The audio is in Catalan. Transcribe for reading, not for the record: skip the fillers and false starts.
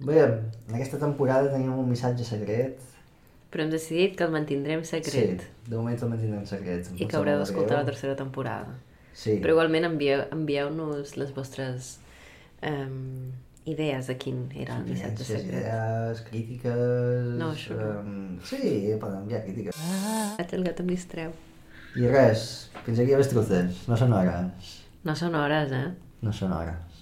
Bé, en aquesta temporada tenim un missatge secret. Però hem decidit que el mantindrem secret. Sí, de moment el mantindrem secret. I que haureu d'escoltar la tercera temporada. Sí. Però igualment envieu-nos les vostres idees de quin era el missatge secret. Idees, crítiques... No, això no. Sí, poden enviar crítiques. El gat em distreu. I res, fins aquí les truces. No són hores. No són hores, eh? No són hores.